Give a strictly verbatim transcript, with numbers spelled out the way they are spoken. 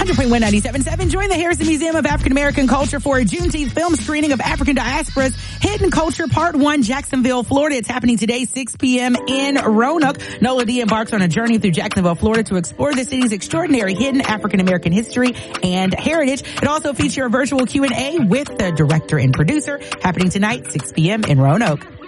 hundred point one ninety-seven point seven. Join the Harrison Museum of African American Culture for a Juneteenth film screening of African Diaspora's Hidden Culture Part one, Jacksonville, Florida. It's happening today, six p.m. in Roanoke. Nola D embarks on a journey through Jacksonville, Florida to explore the city's extraordinary hidden African American history and heritage. It also features a virtual Q and A with the director and producer, happening tonight, six p.m. in Roanoke.